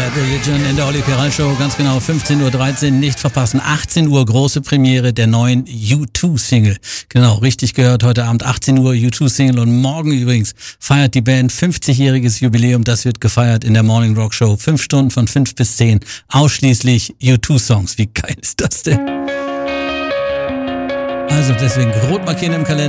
Bad Religion in der Olli Peral Show. Ganz genau 15.13 Uhr, nicht verpassen. 18 Uhr große Premiere der neuen U2-Single. Genau, richtig gehört, heute Abend 18 Uhr U2-Single und morgen übrigens feiert die Band 50-jähriges Jubiläum. Das wird gefeiert in der Morning Rock Show. 5 Stunden von 5 bis 10. Ausschließlich U2-Songs. Wie geil ist das denn? Also deswegen rot markieren im Kalender.